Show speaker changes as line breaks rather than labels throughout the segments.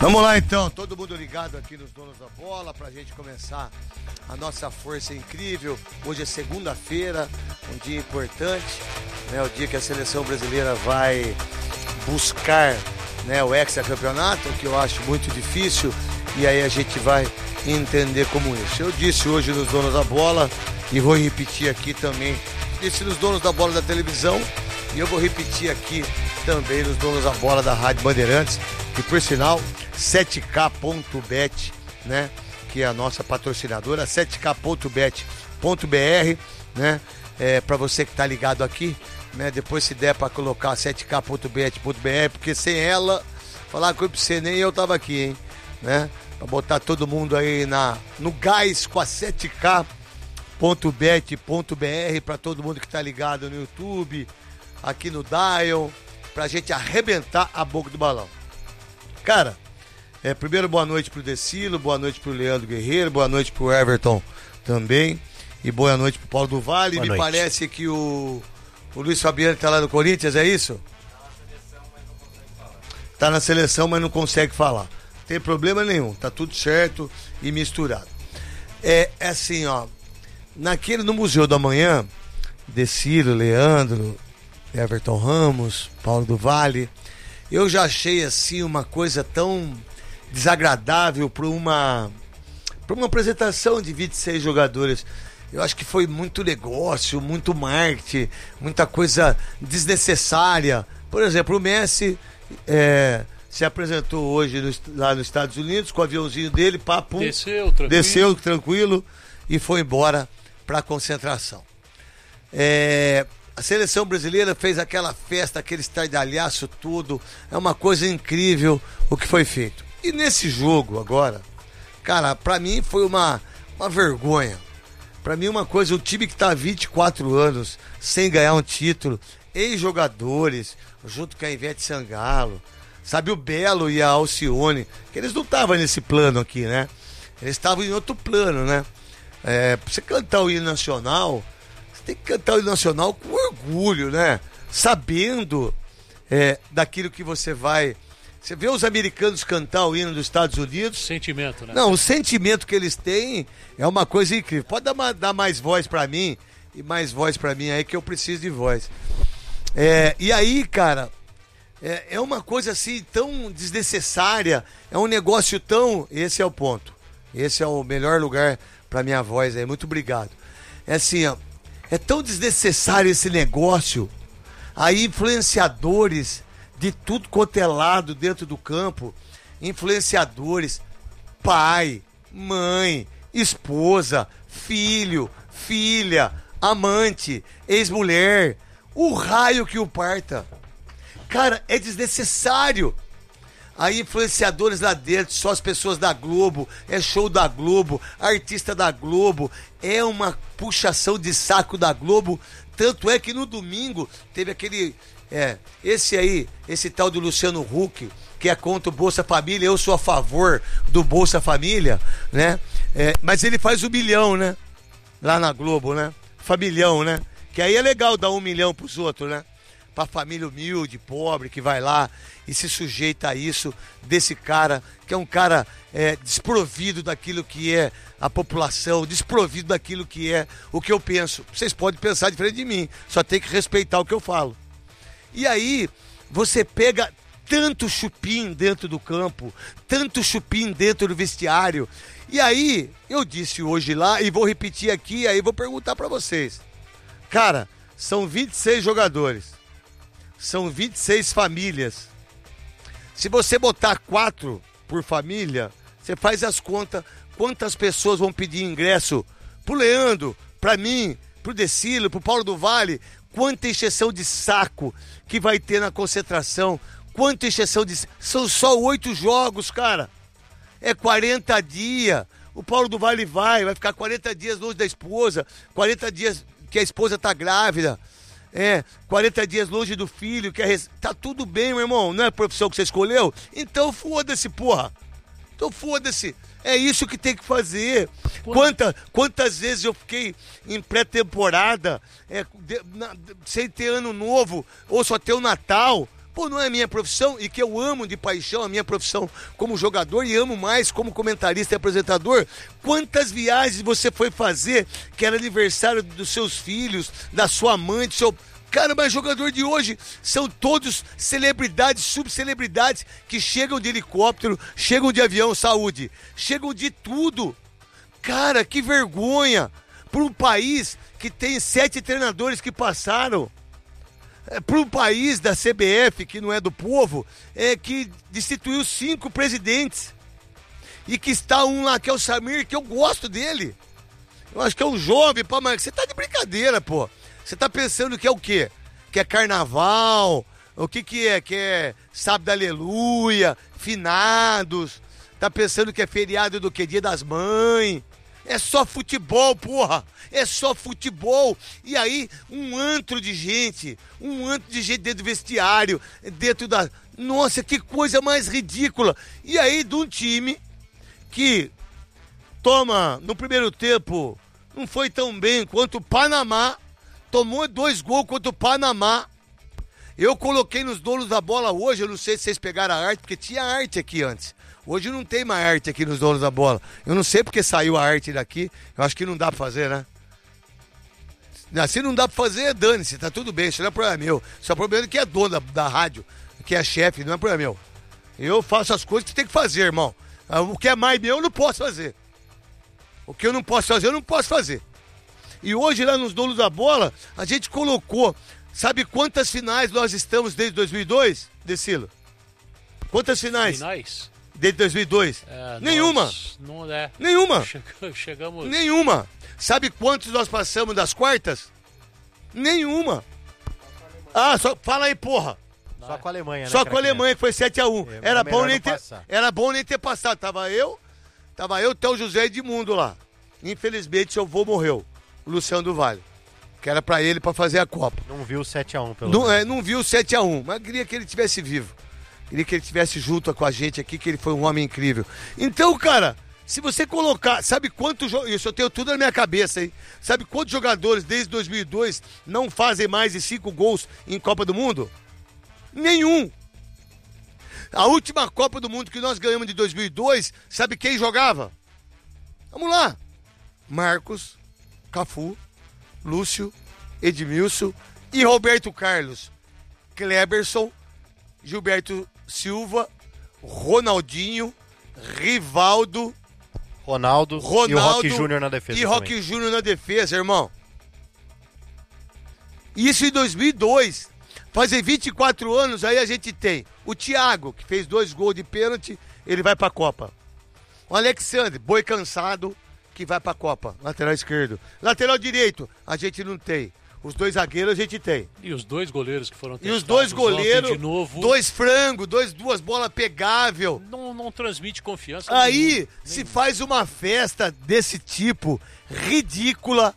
Vamos lá então, todo mundo ligado aqui nos Donos da Bola pra gente começar a nossa força incrível. Hoje é segunda-feira, um dia importante, né? O dia que a seleção brasileira vai buscar, né, o hexacampeonato, que eu acho muito difícil, e aí a gente vai entender como isso. Eu disse hoje nos Donos da Bola e vou repetir aqui também, disse nos Donos da Bola da televisão e eu vou repetir aqui também nos Donos da Bola da Rádio Bandeirantes, que por sinal 7k.bet, né, que é a nossa patrocinadora, 7k.bet.br, né, para você que tá ligado aqui, né, depois se der para colocar 7k.bet.br, porque sem ela, falar com você, nem eu tava aqui, hein, né, para botar todo mundo aí no gás com a 7k.bet.br, para todo mundo que tá ligado no YouTube, aqui no Dial, pra gente arrebentar a boca do balão. Cara, primeiro boa noite pro Decilo, boa noite pro Leandro Guerreiro, boa noite pro Everton também, e boa noite pro Paulo do Vale. Me parece que o Luiz Fabiano tá lá no Corinthians, é isso? Tá na seleção, mas não consegue falar. Não tem problema nenhum, tá tudo certo e misturado. É assim, ó, no Museu da Manhã, Decilo, Leandro, Everton Ramos, Paulo do Vale, eu já achei assim uma coisa tão desagradável para uma apresentação de 26 jogadores. Eu acho que foi muito negócio, muito marketing, muita coisa desnecessária. Por exemplo, o Messi se apresentou hoje lá nos Estados Unidos com o aviãozinho dele, papo, desceu tranquilo e foi embora para a concentração. A seleção brasileira fez aquela festa, aquele estardalhaço tudo. É uma coisa incrível o que foi feito. E nesse jogo agora, cara, pra mim foi uma vergonha. Pra mim uma coisa, o time que tá há 24 anos sem ganhar um título, ex-jogadores, junto com a Ivete Sangalo, sabe, o Belo e a Alcione, que eles não estavam nesse plano aqui, né? Eles estavam em outro plano, né? Pra você cantar o hino nacional, tem que cantar o hino nacional com orgulho, né? Sabendo daquilo que você vai... Você vê os americanos cantar o hino dos Estados Unidos...
Sentimento, né?
Não, o sentimento que eles têm é uma coisa incrível. Pode dar mais voz pra mim, e mais voz pra mim aí, que eu preciso de voz. E aí, cara, é uma coisa assim tão desnecessária, é um negócio tão... Esse é o ponto. Esse é o melhor lugar pra minha voz aí. Muito obrigado. É assim, ó. É tão desnecessário esse negócio. Aí influenciadores de tudo quanto é lado dentro do campo, influenciadores, pai, mãe, esposa, filho, filha, amante, ex-mulher, o raio que o parta. Cara, é desnecessário. Aí influenciadores lá dentro, só as pessoas da Globo, é show da Globo, artista da Globo, é uma puxação de saco da Globo. Tanto é que no domingo teve aquele, esse tal do Luciano Huck, que é contra o Bolsa Família. Eu sou a favor do Bolsa Família, né? Mas ele faz 1 milhão, né? Lá na Globo, né? Familhão, né? Que aí é legal dar 1 milhão pros outros, né? Pra família humilde, pobre, que vai lá e se sujeita a isso, desse cara, que é um cara desprovido daquilo que é a população, desprovido daquilo que é o que eu penso. Vocês podem pensar diferente de mim, só tem que respeitar o que eu falo. E aí, você pega tanto chupim dentro do campo, tanto chupim dentro do vestiário, e aí, eu disse hoje lá, e vou repetir aqui, aí vou perguntar pra vocês. Cara, são 26 jogadores. São 26 famílias. Se você botar 4 por família, você faz as contas, quantas pessoas vão pedir ingresso pro Leandro, pra mim, pro Decilo, pro Paulo do Vale, quanta encheção de saco que vai ter na concentração, quanta encheção de... São só 8 jogos, cara. É 40 dias. O Paulo do Vale vai ficar 40 dias longe da esposa, 40 dias que a esposa tá grávida. 40 dias longe do filho, tá tudo bem, meu irmão, não é a profissão que você escolheu? Então foda-se, porra. Então foda-se. É isso que tem que fazer. Quantas vezes eu fiquei em pré-temporada, sem ter ano novo, ou só ter o Natal, pô, não é a minha profissão e que eu amo de paixão a minha profissão como jogador e amo mais como comentarista e apresentador, quantas viagens você foi fazer que era aniversário dos seus filhos, da sua mãe, do seu... Cara, mas jogador de hoje são todos celebridades, subcelebridades que chegam de helicóptero, chegam de avião, saúde, chegam de tudo. Cara, que vergonha para um país que tem 7 treinadores que passaram. Para um país da CBF, que não é do povo, que destituiu 5 presidentes. E que está um lá, que é o Samir, que eu gosto dele. Eu acho que é um jovem, pô, mas você tá de brincadeira, pô. Você tá pensando que é o quê? Que é carnaval? O que é? Que é sábado aleluia, finados? Tá pensando que é feriado do quê? Dia das Mães? É só futebol, porra! É só futebol! E aí, um antro de gente dentro do vestiário, dentro da... Nossa, que coisa mais ridícula! E aí, de um time que toma, no primeiro tempo, não foi tão bem quanto o Panamá, tomou 2 gols contra o Panamá. Eu coloquei nos donos da bola hoje, eu não sei se vocês pegaram a arte, porque tinha arte aqui antes. Hoje não tem mais arte aqui nos donos da bola. Eu não sei porque saiu a arte daqui, eu acho que não dá pra fazer, né? Se não dá pra fazer, dane-se, tá tudo bem, isso não é problema meu. Só o problema é que é dono da rádio, que é chefe, não é problema meu. Eu faço as coisas que tem que fazer, irmão. O que é mais meu, eu não posso fazer. O que eu não posso fazer, eu não posso fazer. E hoje lá nos donos da bola, a gente colocou, sabe quantas finais nós estamos desde 2002, Decilo? Quantas finais?
Finais?
Desde 2002? Nenhuma.
Não é.
Nenhuma.
Chegamos...
Nenhuma. Sabe quantos nós passamos das quartas? Nenhuma. Ah, só fala aí, porra.
Só com a Alemanha, né?
Só com a Alemanha, que foi 7-1. Era bom nem ter passado. Tava eu, Théo José Edmundo lá. Infelizmente, seu avô morreu. O Luciano do Vale. Que era pra ele pra fazer a Copa.
Não viu o 7-1, pelo menos.
Não viu o 7-1, mas queria que ele estivesse vivo. Queria que ele estivesse junto com a gente aqui, que ele foi um homem incrível. Então, cara, se você colocar... Sabe quantos... Isso eu tenho tudo na minha cabeça, hein? Sabe quantos jogadores desde 2002 não fazem mais de 5 gols em Copa do Mundo? Nenhum. A última Copa do Mundo que nós ganhamos de 2002, sabe quem jogava? Vamos lá. Marcos, Cafu, Lúcio, Edmilson e Roberto Carlos. Kleberson, Gilberto Silva, Ronaldinho, Rivaldo,
Ronaldo e o Roque Júnior na defesa.
E Roque Júnior na defesa, irmão. Isso em 2002. Fazem 24 anos, aí a gente tem o Thiago, que fez 2 gols de pênalti, ele vai pra Copa. O Alexandre, boi cansado, que vai pra Copa, lateral esquerdo. Lateral direito, a gente não tem. Os 2 zagueiros a gente tem.
E os 2 goleiros que foram testados.
E os 2 goleiros,
de novo.
2 frangos, 2 bolas pegável.
Não transmite confiança.
Aí se faz uma festa desse tipo, ridícula,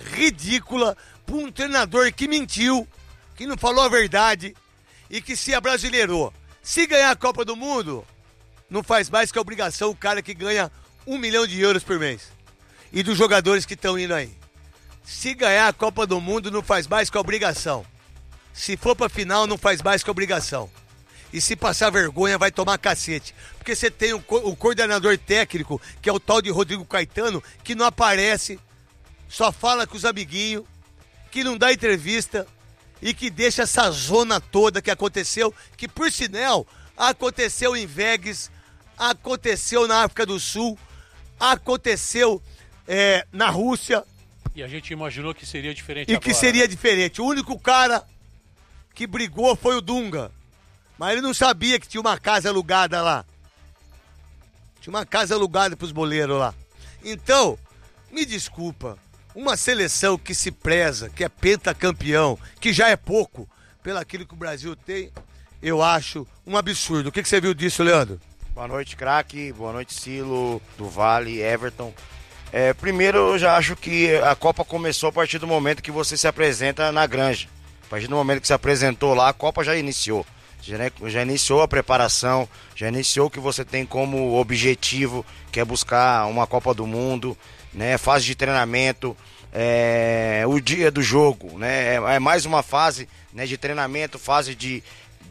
pra um treinador que mentiu, que não falou a verdade e que se abrasileirou. Se ganhar a Copa do Mundo, não faz mais que a obrigação o cara que ganha 1 milhão de euros por mês. E dos jogadores que estão indo aí. Se ganhar a Copa do Mundo, não faz mais que a obrigação. Se for pra final, não faz mais que a obrigação. E se passar vergonha, vai tomar cacete. Porque você tem o coordenador técnico, que é o tal de Rodrigo Caetano, que não aparece, só fala com os amiguinhos, que não dá entrevista e que deixa essa zona toda que aconteceu, que por sinal, aconteceu em Vegas, aconteceu na África do Sul, aconteceu na Rússia.
E a gente imaginou que seria diferente
agora. E que seria diferente. O único cara que brigou foi o Dunga. Mas ele não sabia que tinha uma casa alugada lá. Tinha uma casa alugada pros boleiros lá. Então, me desculpa. Uma seleção que se preza, que é pentacampeão, que já é pouco, pelo aquilo que o Brasil tem, eu acho um absurdo. O que você viu disso, Leandro?
Boa noite, craque. Boa noite, Silo, do Vale, Everton. Primeiro, eu já acho que a Copa começou a partir do momento que você se apresenta na granja. A partir do momento que se apresentou lá, a Copa já iniciou. Já iniciou a preparação, já iniciou o que você tem como objetivo, que é buscar uma Copa do Mundo, né? Fase de treinamento, o dia do jogo, né? É mais uma fase, né, de treinamento, fase de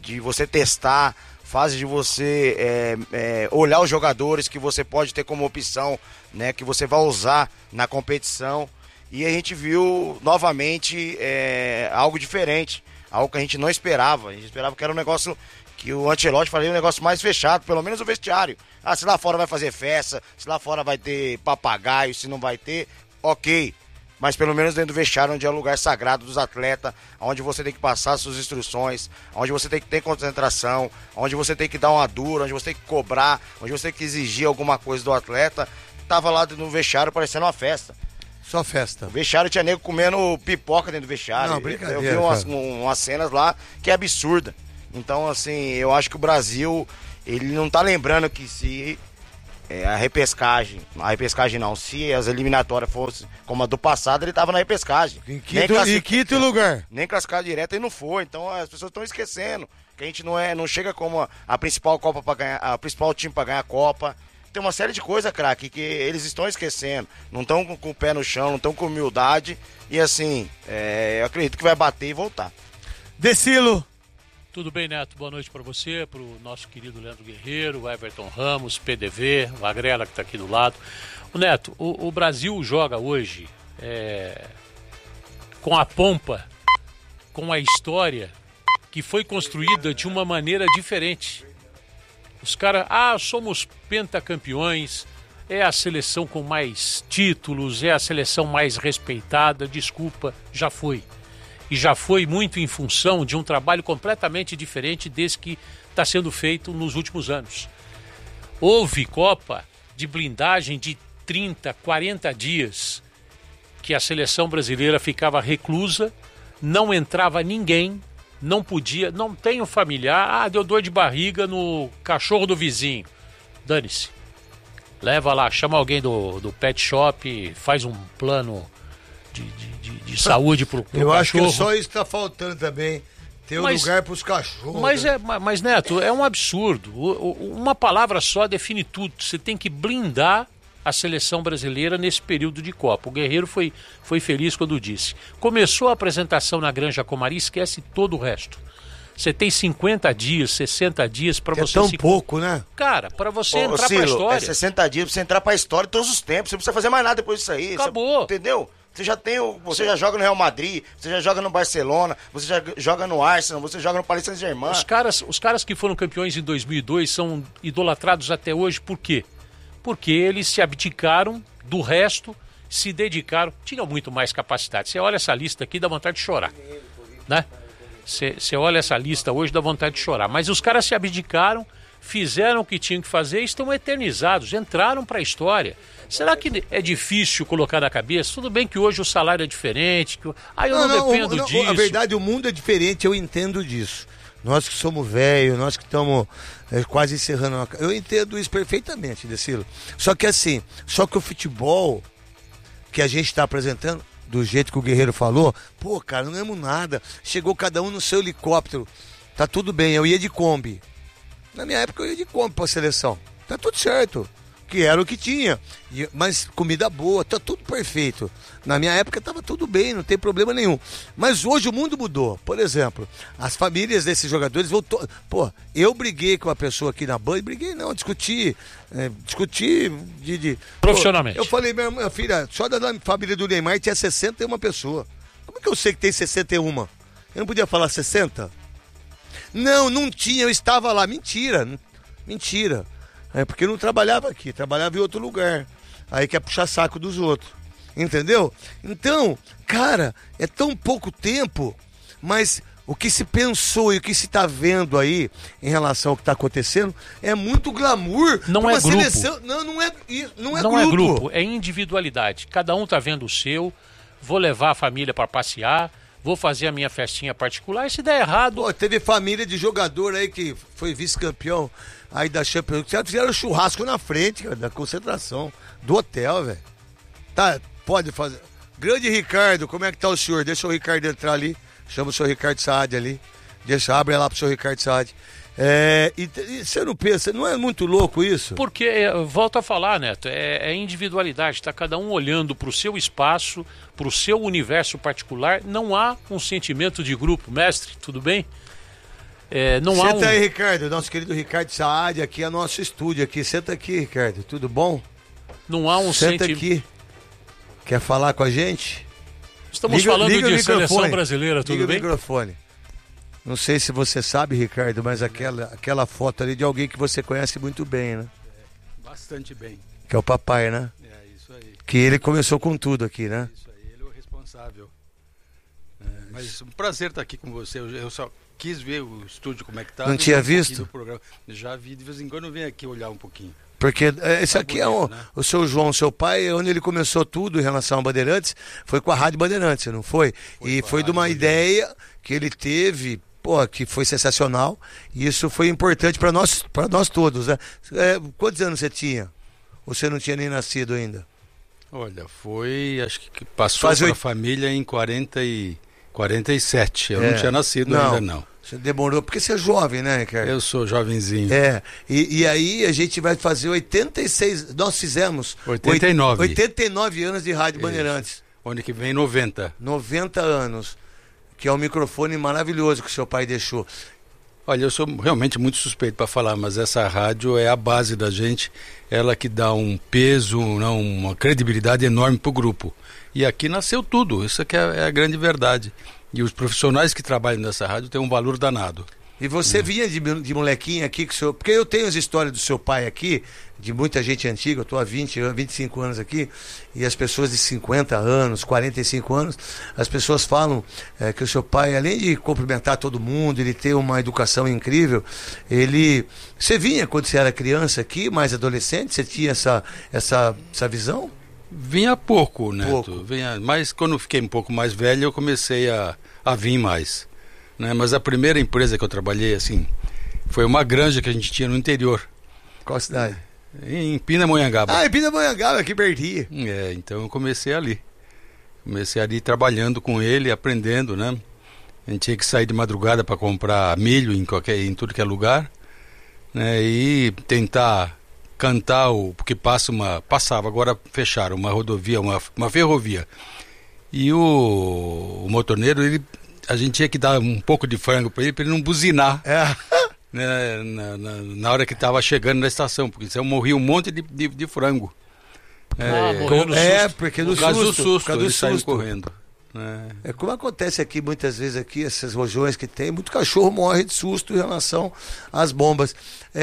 de você testar, fase de você olhar os jogadores que você pode ter como opção, né, que você vai usar na competição. E a gente viu novamente algo diferente, algo que a gente não esperava. A gente esperava que era um negócio que o Ancelotti faria um negócio mais fechado, pelo menos o vestiário. Ah, se lá fora vai fazer festa, se lá fora vai ter papagaio, se não vai ter, ok. Mas pelo menos dentro do vestiário, onde é o lugar sagrado dos atletas, onde você tem que passar suas instruções, onde você tem que ter concentração, onde você tem que dar uma dura, onde você tem que cobrar, onde você tem que exigir alguma coisa do atleta, tava lá no vestiário parecendo uma festa.
Só festa.
O vestiário tinha nego comendo pipoca dentro do vestiário.
Não, brincadeira.
Eu vi umas cenas lá que é absurda. Então, assim, eu acho que o Brasil, ele não tá lembrando que se a repescagem não, se as eliminatórias fossem como a do passado, ele tava na repescagem.
Em quinto lugar.
Nem classificado direto ele não foi. Então as pessoas estão esquecendo que a gente não chega como a principal Copa para ganhar, a principal time para ganhar a Copa. Tem uma série de coisas, craque, que eles estão esquecendo. Não estão com o pé no chão, não estão com humildade. E assim, eu acredito que vai bater e voltar.
Decilo.
Tudo bem, Neto? Boa noite para você, para o nosso querido Leandro Guerreiro, o Everton Ramos, PDV, o Agrela que está aqui do lado. O Neto, o Brasil joga hoje com a pompa, com a história que foi construída de uma maneira diferente. Os caras, somos pentacampeões, é a seleção com mais títulos, é a seleção mais respeitada. Desculpa, já foi. E já foi muito em função de um trabalho completamente diferente desse que está sendo feito nos últimos anos. Houve Copa de blindagem de 30, 40 dias, que a seleção brasileira ficava reclusa, não entrava ninguém, não podia, não tem um familiar, deu dor de barriga no cachorro do vizinho. Dane-se. Leva lá, chama alguém do pet shop, faz um plano de saúde pro
Eu
cachorro.
acho que só isso está faltando também. Ter um lugar para os cachorros.
Mas, Neto, é um absurdo. Uma palavra só define tudo. Você tem que blindar a seleção brasileira nesse período de Copa. O Guerreiro foi feliz quando disse. Começou a apresentação na Granja Comari, esquece todo o resto. Você tem 50 dias, 60 dias para você...
É tão pouco, né?
Cara, para você entrar pra história...
É 60 dias pra você entrar pra história todos os tempos. Você não precisa fazer mais nada depois disso aí.
Acabou.
Entendeu? Você já joga no Real Madrid, você já joga no Barcelona, você já joga no Arsenal, você joga no Paris Saint-Germain.
Os caras que foram campeões em 2002 são idolatrados até hoje, por quê? Porque eles se abdicaram do resto, se dedicaram, tinham muito mais capacidade. Você olha essa lista aqui, dá vontade de chorar, né? Você olha essa lista hoje, dá vontade de chorar. Mas os caras se abdicaram, fizeram o que tinham que fazer e estão eternizados, entraram para a história. Será que é difícil colocar na cabeça? Tudo bem que hoje o salário é diferente, eu não dependo disso.
A verdade, o mundo é diferente, eu entendo disso. Nós que somos velhos, nós que estamos quase encerrando, eu entendo isso perfeitamente, Decilo. Só que assim, o futebol que a gente está apresentando, do jeito que o Guerreiro falou, cara, não ganhamos nada. Chegou cada um no seu helicóptero. Tá tudo bem, eu ia de Kombi. Na minha época eu ia de Kombi pra seleção. Tá tudo certo. Que era o que tinha. Mas comida boa, tá tudo perfeito. Na minha época tava tudo bem, não tem problema nenhum. Mas hoje o mundo mudou. Por exemplo, as famílias desses jogadores voltou. Eu briguei com uma pessoa aqui na Band, discuti
profissionalmente.
Eu falei, minha filha, só da família do Neymar tinha 61 pessoas. Como é que eu sei que tem 61? Eu não podia falar 60? Não tinha, eu estava lá. Mentira. Porque eu não trabalhava aqui, trabalhava em outro lugar. Aí quer puxar saco dos outros. Entendeu? Então, cara, é tão pouco tempo, mas o que se pensou e o que se está vendo aí em relação ao que está acontecendo é muito glamour.
Não é grupo.
Seleção. Não é grupo,
é individualidade. Cada um tá vendo o seu. Vou levar a família para passear. Vou fazer a minha festinha particular. E se der errado...
teve família de jogador aí que foi vice-campeão aí da Champions League. Fizeram churrasco na frente, cara, da concentração, do hotel, velho. Tá, pode fazer. Grande Ricardo, como é que tá o senhor? Deixa o Ricardo entrar ali. Chama o senhor Ricardo Saad ali. Abre lá pro senhor Ricardo Saad. E você não pensa, não é muito louco isso?
Porque, volto a falar, Neto, é individualidade, está cada um olhando para o seu espaço, para o seu universo particular, não há um sentimento de grupo. Mestre, tudo bem?
Senta aí, Ricardo. Nosso querido Ricardo Saad, aqui é nosso estúdio aqui. Senta aqui, Ricardo. Tudo bom?
Não há um
Senta aqui. Quer falar com a gente?
Estamos falando de seleção brasileira, tudo bem?
Liga o microfone. Não sei se você sabe, Ricardo, mas aquela foto ali de alguém que você conhece muito bem, né?
Bastante bem.
Que é o papai, né?
É, isso aí.
Que ele começou com tudo aqui, né?
Isso aí, ele é o responsável. Mas um prazer estar aqui com você. Eu só quis ver o estúdio como é que tá.
Não tinha visto?
Já vi, de vez em quando eu venho aqui olhar um pouquinho.
Porque esse aqui bonito, né? O seu João, seu pai, onde ele começou tudo em relação a Bandeirantes, foi com a Rádio Bandeirantes, não foi? Foi de uma ideia que ele teve, que foi sensacional, e isso foi importante para nós todos, né? Quantos anos você tinha? Ou você não tinha nem nascido ainda?
Olha, acho que passou para a família em 47. Eu não tinha nascido ainda, não.
Você demorou, porque você é jovem, né, Ricardo?
Eu sou jovenzinho.
E aí a gente vai fazer 86, nós fizemos 89 anos de Rádio Bandeirantes.
Onde que vem 90.
90 anos, que é um microfone maravilhoso que o seu pai deixou.
Olha, eu sou realmente muito suspeito para falar, mas essa rádio é a base da gente, ela que dá um peso, uma credibilidade enorme para o grupo. E aqui nasceu tudo, isso aqui é a grande verdade. E os profissionais que trabalham nessa rádio têm um valor danado.
E você vinha de molequinho aqui, porque eu tenho as histórias do seu pai aqui, de muita gente antiga, eu estou há 25 anos aqui, e as pessoas de 50 anos, 45 anos, as pessoas falam que o seu pai, além de cumprimentar todo mundo, ele ter uma educação incrível, Você vinha quando você era criança aqui, mais adolescente, você tinha essa visão?
Vinha pouco, Neto. Mas quando eu fiquei um pouco mais velho, eu comecei a vir mais. Né? Mas a primeira empresa que eu trabalhei, assim, foi uma granja que a gente tinha no interior.
Qual cidade?
Em Pindamonhangaba.
Em Pindamonhangaba, aqui pertinho.
Então eu comecei ali. Comecei ali trabalhando com ele, aprendendo, né? A gente tinha que sair de madrugada para comprar milho em tudo que é lugar, né? E tentar cantar porque passava, agora fecharam uma rodovia, uma ferrovia. E o motorneiro, a gente tinha que dar um pouco de frango para ele não buzinar. Né, na hora que estava chegando na estação, porque senão morria um monte de frango.
Porque no
susto eles saíram correndo.
Como acontece aqui muitas vezes aqui, essas regiões que tem, muito cachorro morre de susto em relação às bombas.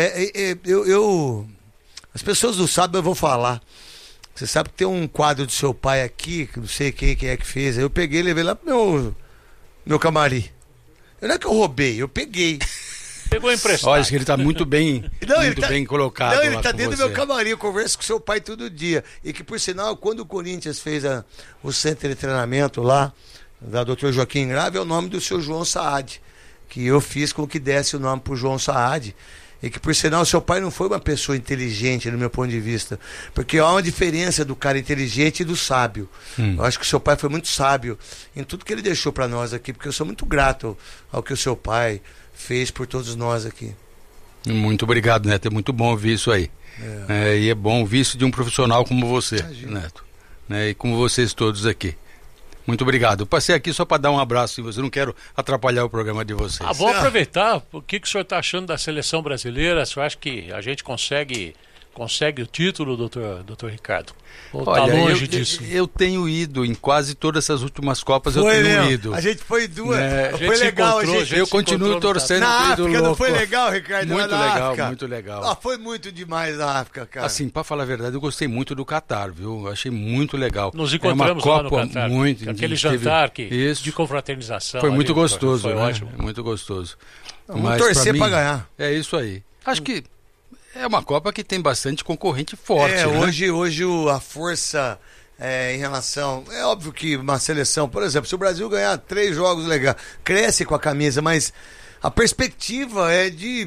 As pessoas não sabem, eu vou falar. Você sabe que tem um quadro do seu pai aqui, que não sei quem é que fez. Aí eu peguei e levei lá pro meu camarim. Não é que eu roubei, eu peguei.
Pegou emprestado.
Olha, que ele está muito bem, bem colocado.
Não, ele está dentro do meu camarim, eu converso com seu pai todo dia. E que, por sinal, quando o Corinthians fez o centro de treinamento lá, da Dr. Joaquim Grave, é o nome do seu João Saad, que eu fiz com que desse o nome pro João Saad. E que, por sinal, seu pai não foi uma pessoa inteligente, no meu ponto de vista. Porque há uma diferença do cara inteligente e do sábio. Eu acho que o seu pai foi muito sábio em tudo que ele deixou para nós aqui, porque eu sou muito grato ao que o seu pai fez por todos nós aqui.
Muito obrigado, Neto. É muito bom ouvir isso aí. E é bom ouvir isso de um profissional como você, Neto. E como vocês todos aqui. Muito obrigado. Eu passei aqui só para dar um abraço em você. Não quero atrapalhar o programa de vocês.
Vamos aproveitar. O que o senhor está achando da seleção brasileira? O senhor acha que a gente consegue o título, doutor Ricardo? Ou está longe disso?
Eu tenho ido em quase todas essas últimas Copas. Eu tenho ido.
A gente foi duas. Foi legal.
Eu continuo torcendo.
Na África não foi legal, Ricardo?
Muito legal.
Foi muito demais na África, cara.
Assim, para falar a verdade, eu gostei muito do Catar, viu? Eu achei muito legal.
Nos encontramos lá no Catar. Aquele jantar de confraternização.
Foi muito gostoso.
Foi ótimo.
Muito gostoso.
Vamos torcer para ganhar.
É isso aí. Acho que é uma Copa que tem bastante concorrente forte. Né?
Hoje a força em relação... É óbvio que uma seleção, por exemplo, se o Brasil ganhar 3 jogos legais, cresce com a camisa, mas a perspectiva é de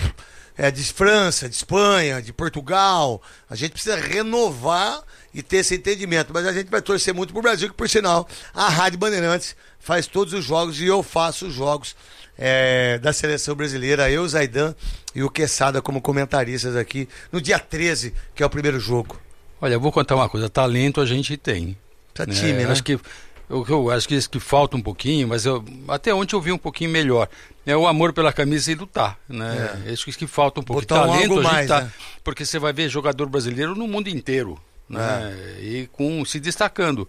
França, de Espanha, de Portugal. A gente precisa renovar e ter esse entendimento. Mas a gente vai torcer muito pro Brasil, que por sinal, a Rádio Bandeirantes faz todos os jogos e eu faço os jogos da seleção brasileira, eu, Zaidan e o Quesada como comentaristas aqui, no dia 13, que é o primeiro jogo.
Olha, eu vou contar uma coisa, talento a gente tem.
Time, né?
Acho que Eu acho que isso que falta um pouquinho, mas até ontem eu vi um pouquinho melhor. É o amor pela camisa e lutar, né? Acho que isso que falta um pouco.
Botar
talento
algo
a gente
mais,
tá,
né?
porque você vai ver jogador brasileiro no mundo inteiro, né? E se destacando.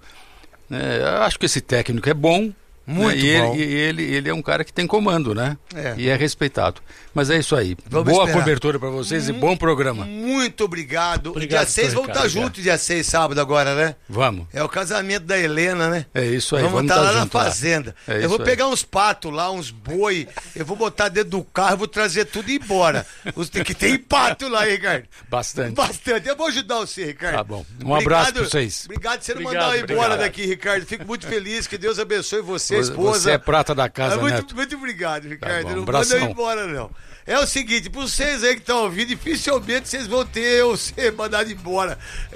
Eu acho que esse técnico é bom.
Muito bom.
E ele é um cara que tem comando, né? E é respeitado. Mas é isso aí.
Vamos
Boa
esperar.
Cobertura para vocês e bom programa.
Muito obrigado.
Obrigado,
Dia 6 vamos estar juntos, dia 6, sábado agora, né?
Vamos.
É o casamento da Helena, né?
É isso aí.
Vamos estar
tá
lá na
junto lá.
fazenda.
É
Eu
isso
vou
aí.
pegar uns patos lá, uns boi. Eu vou botar dentro do carro, vou trazer tudo e ir embora. Que tem pato lá, hein, Ricardo?
Bastante.
Bastante. Eu vou ajudar você, Ricardo.
Tá bom. Um abraço pra vocês.
Obrigado por você não
Obrigado,
mandar eu embora
obrigado.
daqui, Ricardo. Fico muito feliz. Que Deus abençoe você, esposa.
Você é prata da casa,
muito,
Neto.
muito obrigado, Ricardo.
bom,
Não
abração.
manda eu embora, não. É o seguinte, para vocês aí que estão ouvindo, dificilmente vocês vão ter eu ser mandado embora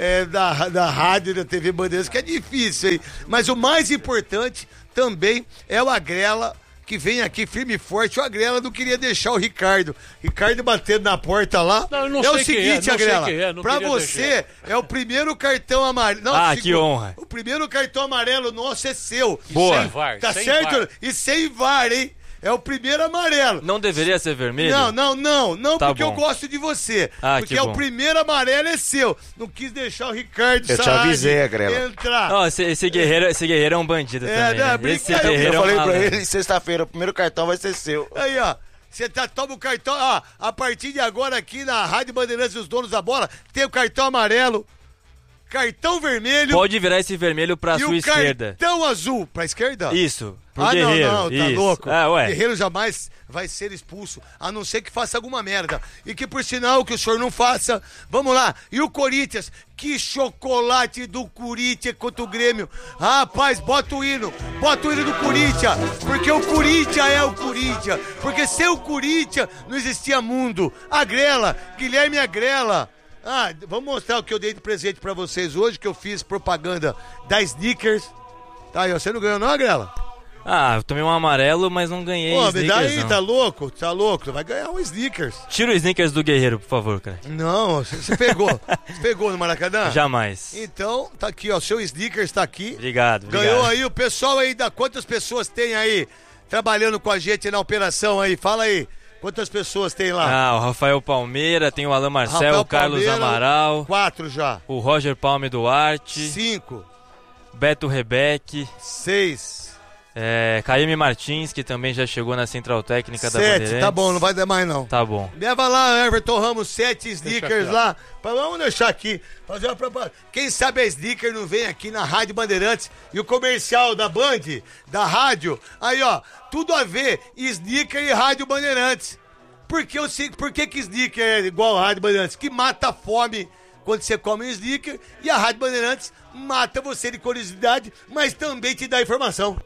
da rádio, da TV Bandeirantes, que é difícil, hein? Mas o mais importante também é o Agrela, que vem aqui firme e forte. O Agrela não queria deixar o Ricardo batendo na porta lá.
Não, eu não
é o
sei quem
seguinte,
é, não sei
Agrela,
quem é, não
pra
queria
você é o primeiro cartão amarelo. Não,
Ah,
segundo,
que honra.
O primeiro cartão amarelo nosso é seu.
Boa.
Sem VAR,
Tá
sem
certo?
VAR.
E sem VAR, hein? É o primeiro amarelo.
Não deveria ser vermelho?
Não,
Tá
porque eu
bom.
gosto de você.
Ah,
porque
que
o
bom.
primeiro amarelo é seu. Não quis deixar o Ricardo
Eu te
Saad
avisei, Agrela.
entrar.
Não, esse guerreiro é um bandido também.
não,
Né? Esse
brincadeira.
guerreiro
Eu
é um
falei pra
malandro.
ele, sexta-feira, o primeiro cartão vai ser seu.
Aí, ó. Você toma o cartão. Ó, a partir de agora aqui na Rádio Bandeirantes dos Donos da Bola, tem o cartão amarelo, cartão vermelho
Pode virar esse vermelho pra
e
sua
o
esquerda.
cartão azul. Pra esquerda?
Isso. Pro guerreiro.
Não, tá
Isso.
louco.
Ah, ué.
Guerreiro jamais vai ser expulso, a não ser que faça alguma merda. E que, por sinal, que o senhor não faça. Vamos lá. E o Corinthians? Que chocolate do Corinthians contra o Grêmio. Rapaz, bota o hino do Corinthians. Porque o Corinthians é o Corinthians. Porque sem o Corinthians não existia mundo. Agrela, Guilherme Agrela. Vamos mostrar o que eu dei de presente pra vocês hoje, que eu fiz propaganda da Snickers. Tá aí, ó. Você não ganhou não, Agrela?
Ah, eu tomei um amarelo, mas não ganhei
Pô, me dá
sneakers,
aí,
não.
tá louco? Tá louco? Vai ganhar um Snickers.
Tira o sneakers do guerreiro, por favor, cara.
Não, você pegou. Você pegou no Maracanã?
Jamais.
Então, tá aqui, ó. Seu Snickers tá aqui.
Obrigado.
Ganhou aí o pessoal aí quantas pessoas tem aí trabalhando com a gente na operação aí? Fala aí. Quantas pessoas tem lá?
Ah, o Rafael Palmeira, tem o Alan Marcel,
Rafael
o Carlos
Palmeira,
Amaral,
4 já.
o Roger Palme Duarte,
5,
Beto Rebeck,
6,
Caíme Martins, que também já chegou na Central Técnica da
7.
Bandeirantes.
Tá bom, não vai dar mais não.
Tá bom.
Leva lá, Everton Ramos, 7 Snickers
aqui, ó.
lá. Vamos deixar aqui. Fazer uma propaganda. Quem sabe a Snicker não vem aqui na Rádio Bandeirantes e o comercial da Band, da rádio. Aí, ó, tudo a ver, Snicker e Rádio Bandeirantes. Por que Snicker é igual a Rádio Bandeirantes? Que mata a fome quando você come um Snicker e a Rádio Bandeirantes mata você de curiosidade, mas também te dá informação.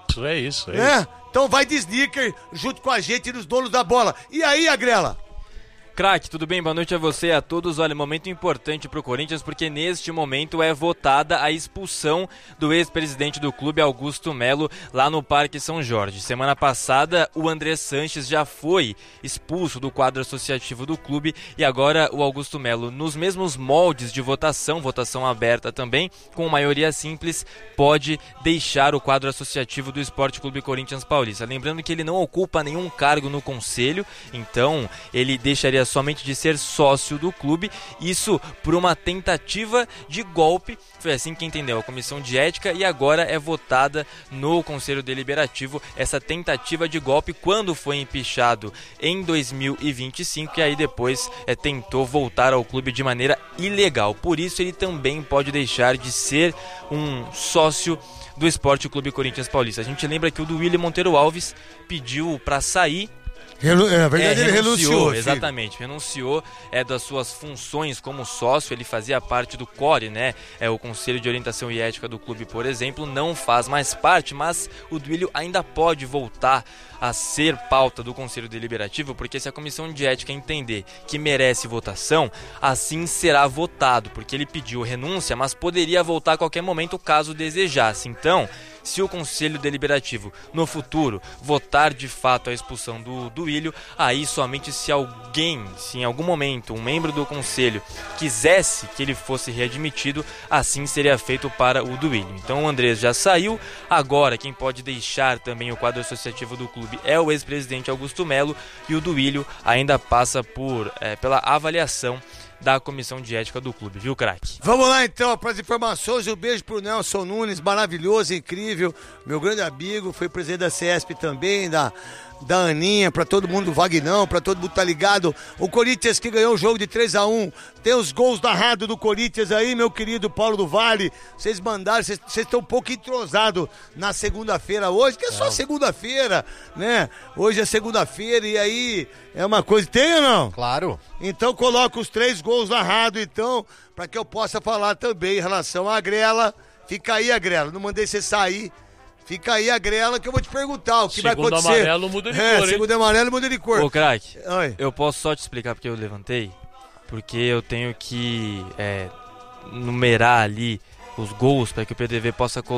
É isso.
Então vai de Snicker junto com a gente nos Donos da Bola. E aí, Agrela?
Craque, tudo bem? Boa noite a você e a todos. Olha, momento importante pro Corinthians, porque neste momento é votada a expulsão do ex-presidente do clube, Augusto Melo, lá no Parque São Jorge. Semana passada, o André Sanches já foi expulso do quadro associativo do clube e agora o Augusto Melo, nos mesmos moldes de votação aberta também, com maioria simples, pode deixar o quadro associativo do Esporte Clube Corinthians Paulista. Lembrando que ele não ocupa nenhum cargo no conselho, então ele deixaria somente de ser sócio do clube, isso por uma tentativa de golpe, foi assim que entendeu a comissão de ética, e agora é votada no Conselho Deliberativo essa tentativa de golpe quando foi empichado em 2025 e aí depois tentou voltar ao clube de maneira ilegal, por isso ele também pode deixar de ser um sócio do Esporte Clube Corinthians Paulista. A gente lembra que o do William Monteiro Alves pediu para sair.
Na verdade, ele renunciou.
Exatamente, renunciou das suas funções como sócio, ele fazia parte do CORE, né? O Conselho de Orientação e Ética do clube, por exemplo, não faz mais parte, mas o Duílio ainda pode voltar a ser pauta do Conselho Deliberativo, porque se a Comissão de Ética entender que merece votação, assim será votado, porque ele pediu renúncia, mas poderia voltar a qualquer momento caso desejasse. Então, se o Conselho Deliberativo no futuro votar de fato a expulsão do Duílio, aí somente se em algum momento um membro do Conselho quisesse que ele fosse readmitido, assim seria feito para o Duílio. Então o Andrés já saiu, agora quem pode deixar também o quadro associativo do clube é o ex-presidente Augusto Melo, e o Duílio ainda passa pela avaliação da comissão de ética do clube, viu, craque?
Vamos lá então para as informações. Um beijo pro Nelson Nunes, maravilhoso, incrível, meu grande amigo, foi presidente da CESP também, da Aninha, pra todo mundo, Vagnão, pra todo mundo tá ligado. O Corinthians que ganhou o jogo de 3-1, tem os gols narrados do Corinthians aí, meu querido Paulo do Vale. Vocês mandaram, vocês estão um pouco entrosados na segunda-feira hoje, que é só segunda-feira, né? Hoje é segunda-feira e aí é uma coisa, tem ou não?
Claro.
Então coloca os 3 gols narrados, então, pra que eu possa falar também em relação à Grela. Fica aí a Grela, não mandei você sair. Fica aí a Grela que eu vou te perguntar o que vai acontecer.
Segundo amarelo muda de cor, hein?
Segundo amarelo muda de cor.
Ô, craque, eu posso só te explicar porque eu levantei? Porque eu tenho que numerar ali os gols para que o PDV possa colocar